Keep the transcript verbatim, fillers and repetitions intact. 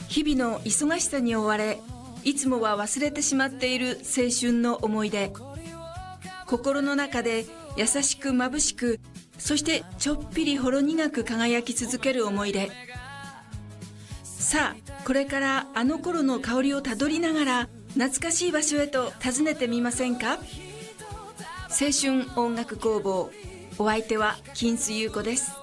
日々の忙しさに追われ、いつもは忘れてしまっている青春の思い出。心の中で優しく眩しく、そしてちょっぴりほろ苦く輝き続ける思い出。さあ、これからあの頃の香りをたどりながら、懐かしい場所へと訪ねてみませんか？青春音楽工房、お相手は金須優子です。